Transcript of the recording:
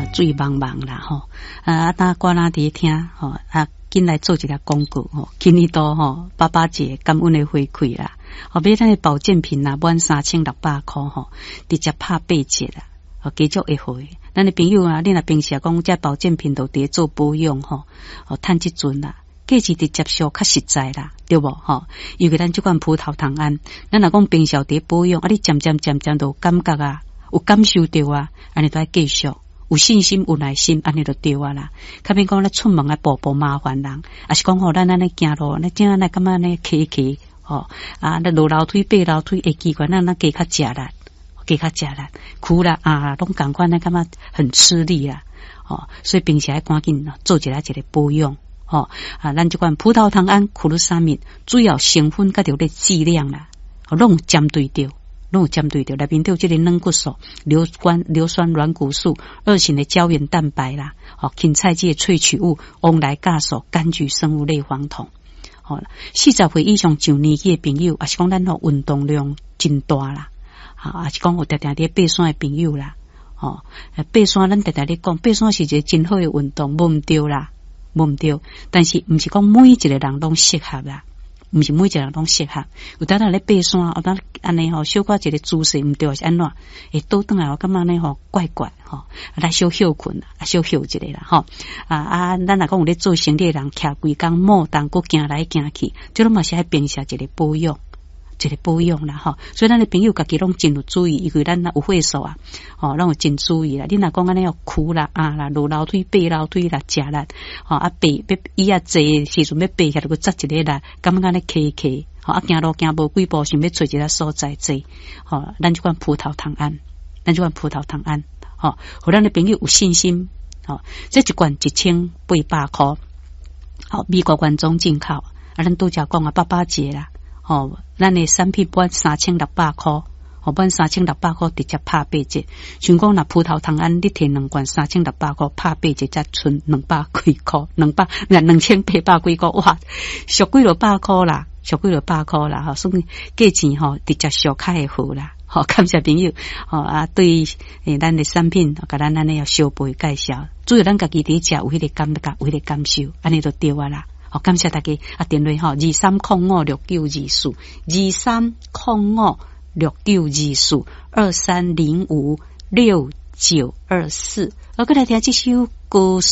水茫茫啦吼，大家那伫听吼紧来做一个广告吼，今年度吼爸爸节感恩的回馈啦，买咱的保健品啦，满3600块吼，直接拍8折啦，继续会回。咱的朋友啊，你若平时讲这保健品都伫做保养吼，趁即阵啦。价钱直接上较实在啦，对无吼？尤其咱即款葡萄糖胺，咱若讲平时伫保养，你渐渐都感觉啊，有感受到啊，安尼都要继续，有信心有耐心，安尼就对啊啦。较免讲咧出门啊，步步麻烦人，也是讲吼，咱安尼行路，咱怎安尼感觉呢？骑吼那落楼梯、爬楼梯会奇怪，咱加较食力，苦啦拢感觉呢，感觉很吃力啦，所以平时要赶紧做一个保养。咱这款葡萄糖胺、库鲁沙敏主要成分甲条的剂量啦，拢针对到，内面都有这个软骨素、硫酸软骨素、2型的胶原蛋白啦，芹菜剂的萃取物、翁来酵素、柑橘生物类黄酮。40岁以上上年纪的朋友，也是讲咱运动量真大啦，也是讲有常常伫爬山的朋友啦，爬山咱常常咧讲，爬山是一个真好的运动，无毋对啦。无毋对，但是毋是讲每一个人拢适合啦，毋是每一个人拢适合。有当然咧爬山，有当安尼吼，小可一个姿势毋对是安怎？会倒转来，我感觉呢吼怪吼，来小休困啦，小休一下啦吼。咱若讲有咧做生意的人，徛规工莫当，佮行来行去，这拢嘛是爱平时一个保养啦吼，所以咱的朋友家己拢真有注意，因为咱有岁数啊，拢有真注意啦。你若讲安尼要苦啦落楼梯、爬楼梯啦，食力爬椅啊坐时阵要爬起来，佮扎一个啦，感觉安尼骑行路行无几步，想要找一个所在坐，咱就款葡萄糖胺，互咱的朋友有信心，这一罐1800块，美国原装进口，咱拄则讲爸爸节啦。咱的产品满3600块，满3600块直接拍8折。像讲若葡萄糖胺，你摕2罐3600块，拍8折才剩200几块，2800几块，哇，俗几落百块啦，所以价钱直接上较会好啦。感谢朋友，对咱的产品，甲咱安尼要小辈介绍，主要咱家己伫食有迄个感觉，有迄个感受，安尼就对啊啦。感谢大家电话2305692423056924，我过来听这首歌。